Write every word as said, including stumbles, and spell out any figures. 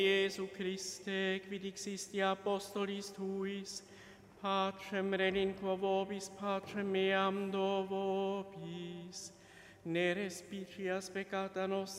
Jesu Christe, qui dixisti apostolis tuis, pacem relinquo vobis, pacem meam do vobis, ne respicias peccata nostra,